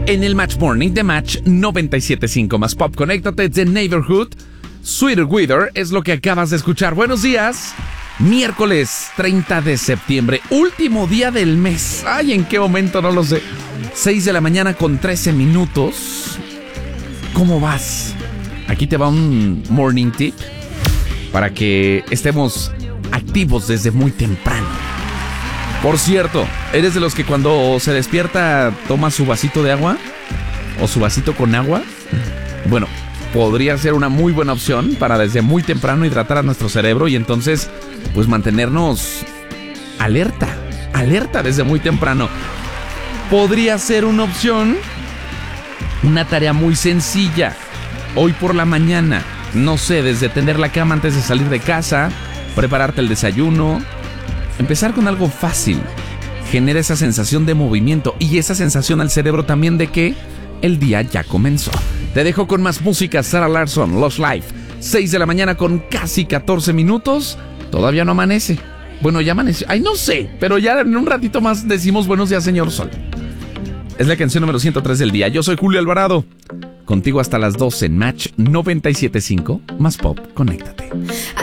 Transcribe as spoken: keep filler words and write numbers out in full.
En el Match Morning de Match noventa y siete punto cinco más Pop. Conéctate, The Neighborhood. Sweeter Weather es lo que acabas de escuchar. Buenos días. Miércoles treinta de septiembre, último día del mes. Ay, ¿en qué momento? No lo sé. seis de la mañana con trece minutos. ¿Cómo vas? Aquí te va un morning tip para que estemos activos desde muy temprano. Por cierto, ¿eres de los que cuando se despierta toma su vasito de agua? ¿O su vasito con agua? Bueno, podría ser una muy buena opción para desde muy temprano hidratar a nuestro cerebro y entonces, pues mantenernos alerta, alerta desde muy temprano. Podría ser una opción, una tarea muy sencilla. Hoy por la mañana, no sé, desde tender la cama antes de salir de casa, prepararte el desayuno. Empezar con algo fácil genera esa sensación de movimiento y esa sensación al cerebro también de que el día ya comenzó. Te dejo con más música. Sarah Larsson, Lost Life. seis de la mañana con casi catorce minutos. Todavía no amanece. Bueno, ya amaneció. Ay, no sé, pero ya en un ratito más decimos buenos días, señor Sol. Es la canción número ciento tres del día. Yo soy Julio Alvarado. Contigo hasta las doce en Match noventa y siete punto cinco más Pop. Conéctate.